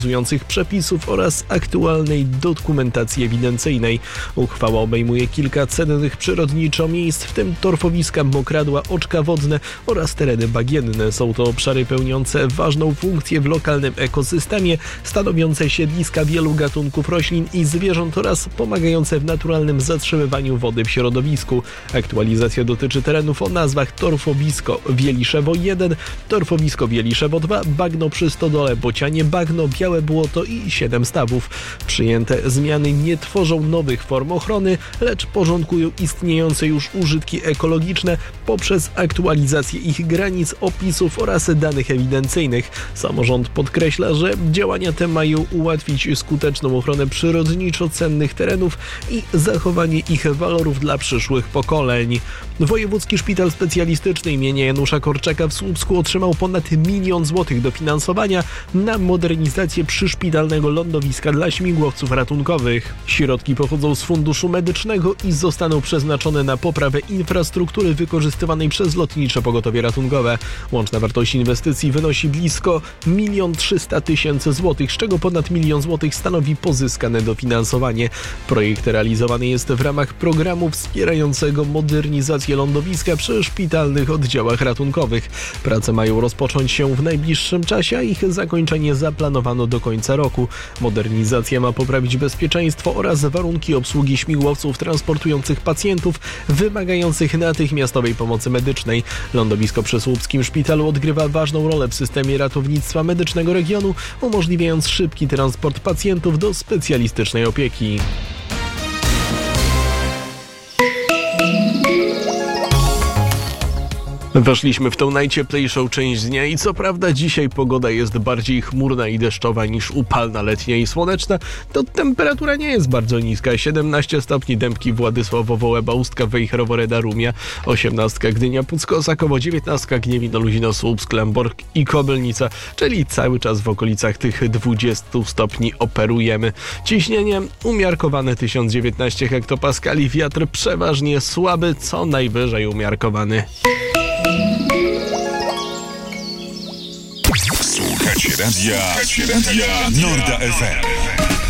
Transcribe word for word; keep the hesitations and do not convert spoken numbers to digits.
obowiązujących przepisów oraz aktualnej dokumentacji ewidencyjnej. Uchwała obejmuje kilka cennych przyrodniczo miejsc, w tym torfowiska, mokradła, oczka wodne oraz tereny bagienne. Są to obszary pełniące ważną funkcję w lokalnym ekosystemie, stanowiące siedliska wielu gatunków roślin i zwierząt oraz pomagające w naturalnym zatrzymywaniu wody w środowisku. Aktualizacja dotyczy terenów o nazwach torfowisko Wieliszewo jeden, torfowisko Wieliszewo dwa, bagno przy Stodole, Bocianie bagno, Białe Błoto i Siedem Stawów. Przyjęte zmiany nie tworzą nowych form ochrony, lecz porządkują istniejące już użytki ekologiczne poprzez aktualizację ich granic, opisów oraz danych ewidencyjnych. Samorząd podkreśla, że działania te mają ułatwić skuteczną ochronę przyrodniczo cennych terenów i zachowanie ich walorów dla przyszłych pokoleń. Wojewódzki Szpital Specjalistyczny imienia Janusza Korczaka w Słupsku otrzymał ponad milion złotych dofinansowania na modernizację przyszpitalnego lądowiska dla śmigłowców ratunkowych. Środki pochodzą z Funduszu Medycznego i zostaną przeznaczone na poprawę infrastruktury wykorzystywanej przez Lotnicze Pogotowie Ratunkowe. Łączna wartość inwestycji wynosi blisko milion trzysta tysięcy złotych, z czego ponad milion złotych stanowi pozyskane dofinansowanie. Projekt realizowany jest w ramach programu wspierającego modernizację lądowiska przy szpitalnych oddziałach ratunkowych. Prace mają rozpocząć się w najbliższym czasie, a ich zakończenie zaplanowano do końca roku. Modernizacja ma poprawić bezpieczeństwo oraz warunki obsługi śmigłowców transportujących pacjentów wymagających natychmiastowej pomocy medycznej. Lądowisko przy Słupskim Szpitalu odgrywa ważną rolę w systemie ratownictwa medycznego regionu, umożliwiając szybki transport pacjentów do specjalistycznej opieki. Weszliśmy w tą najcieplejszą część dnia i co prawda dzisiaj pogoda jest bardziej chmurna i deszczowa niż upalna, letnia i słoneczna, to temperatura nie jest bardzo niska. siedemnaście stopni Dębki, Władysławowo, Łeba, Ustka, Wejherowo, Reda, Rumia, osiemnaście Gdynia, Pucko, Osakowo, dziewiętnaście Gniewino, Luzino, Słupsk, Lęborg i Kobylnica, czyli cały czas w okolicach tych dwudziestu stopni operujemy. Ciśnienie umiarkowane tysiąc dziewiętnaście hektopaskali, wiatr przeważnie słaby, co najwyżej umiarkowany. Słuchacie radia, Słuchacie radia Norda F M.